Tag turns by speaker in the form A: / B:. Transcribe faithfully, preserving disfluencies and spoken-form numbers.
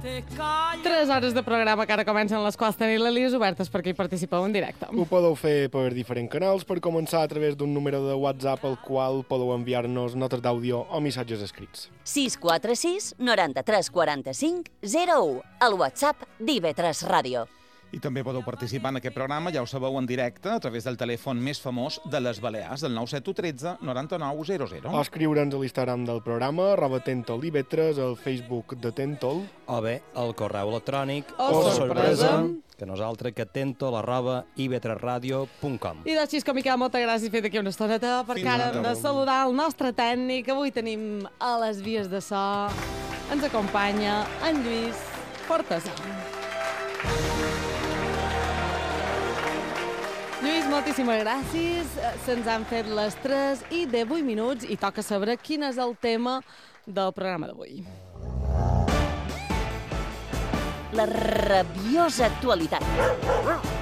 A: Tres hores de programa que ara comencen, les quals tenir les línies obertes perquè hi participeu en directe.
B: Ho podeu fer per diferents canals, per començar a través d'un número de WhatsApp al qual podeu enviar-nos notes d'àudio o missatges escrits.
C: sis quatre sis noranta-tres quaranta-cinc zero u, el WhatsApp d'I V tres Ràdio.
D: I també podeu participar en aquest programa, ja ho sabeu, en directe, a través del telèfon més famós de les Balears, del nou set u tretze noranta-nou zero zero.
B: O escriure'ns a l'Instagram del programa, arroba Tentol I V tres, al Facebook de Tentol.
E: O bé, el correu electrònic
A: O sorpresa,
E: que nosaltres que tentol arroba i v tres radio punt com.
A: I doncs, Xisco, Miquel, moltes gràcies per d'aquí una estoneta, perquè
D: Fins
A: ara hem de
D: ara.
A: saludar el nostre tècnic. Avui tenim a les vies de so. Ens acompanya en Lluís Fortasà. Lluís, moltíssimes gràcies. Se'ns han fet les tres i divuit minuts i toca saber quin és el tema del programa d'avui.
C: La rabiosa actualitat.